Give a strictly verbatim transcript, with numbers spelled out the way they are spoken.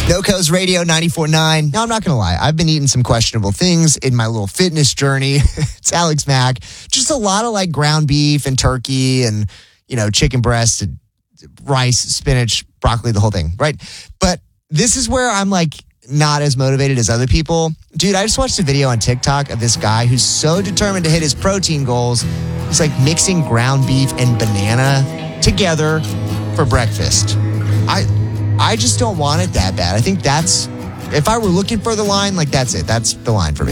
NoCo's Radio ninety-four point nine. Now, I'm not going to lie. I've been eating some questionable things in my little fitness journey. It's Alex Mack. Just a lot of like ground beef and turkey and, you know, chicken breast and rice, spinach, broccoli, the whole thing, right? But this is where I'm like not as motivated as other people. Dude, I just watched a video on TikTok of this guy who's so determined to hit his protein goals. He's like mixing ground beef and banana together for breakfast. I I just don't want it that bad. I think that's, if I were looking for the line, like that's it. That's the line for me.